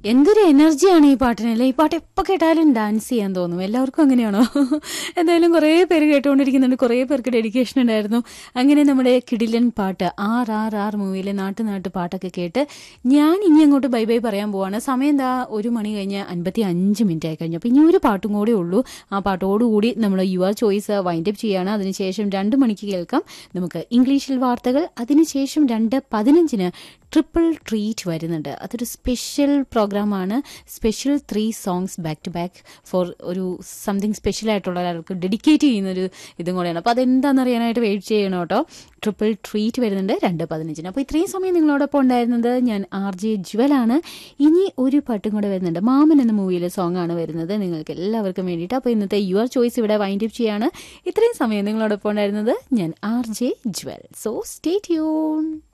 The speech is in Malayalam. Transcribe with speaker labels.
Speaker 1: എന്തൊരു എനർജിയാണ് ഈ പാട്ടിനല്ലേ. ഈ പാട്ട് എപ്പോൾ കേട്ടാലും ഡാൻസ് ചെയ്യാൻ തോന്നും. എല്ലാവർക്കും അങ്ങനെയാണോ? എന്തായാലും കുറേ പേര് കേട്ടുകൊണ്ടിരിക്കുന്നുണ്ട്. കുറേ പേർക്ക് ഡെഡിക്കേഷൻ ഉണ്ടായിരുന്നു. അങ്ങനെ നമ്മുടെ കിടിലൻ പാട്ട് RRR മൂവിയിലെ നാട്ട് പാട്ടൊക്കെ കേട്ട് ഞാൻ ഇനി അങ്ങോട്ട് ബൈ ബൈ പറയാൻ പോവാണ്. സമയം എന്താ 1 മണി കഴിഞ്ഞ് 55 മിനിറ്റ് ആയി കഴിഞ്ഞു. അപ്പോൾ ഇനി ഒരു പാട്ടും കൂടെ ഉള്ളൂ. ആ പാട്ടോടുകൂടി നമ്മൾ യുവർ ചോയ്സ് വൈൻഡപ്പ് ചെയ്യുകയാണ്. അതിനുശേഷം 2 മണിക്ക് കേൾക്കാം നമുക്ക് ഇംഗ്ലീഷിൽ വാർത്തകൾ. അതിനുശേഷം 2:15 ട്രിപ്പിൾ ട്രീറ്റ് വരുന്നുണ്ട്. അതൊരു സ്പെഷ്യൽ പ്രോഗ്രാമാണ്. Special 3 songs back to back four ഒരു സംതിങ് സ്പെഷ്യൽ ആയിട്ടുള്ള ഒരാൾക്ക് ഡെഡിക്കേറ്റ് ചെയ്യുന്നൊരു ഇതും കൂടെയാണ്. അപ്പോൾ അതെന്താണെന്ന് അറിയാനായിട്ട് വെയിറ്റ് ചെയ്യണം കേട്ടോ. ട്രിപ്പിൾ ട്രീറ്റ് വരുന്നുണ്ട് 2:15. അപ്പോൾ ഇത്രയും സമയം നിങ്ങളോടൊപ്പം ഉണ്ടായിരുന്നത് ഞാൻ RJ ജ്വലാണ്. ഇനി ഒരു പാട്ടും കൂടെ വരുന്നുണ്ട്. മാമൻ എന്ന മൂവിയിലെ സോങ് ആണ് വരുന്നത് നിങ്ങൾക്ക് എല്ലാവർക്കും വേണ്ടിയിട്ട്. അപ്പോൾ ഇന്നത്തെ യുവർ ചോയ്സ് ഇവിടെ വൈൻഡപ്പ് ചെയ്യാണ്. ഇത്രയും സമയം നിങ്ങളോടൊപ്പം ഉണ്ടായിരുന്നത് ഞാൻ RJ jewel. So stay tune.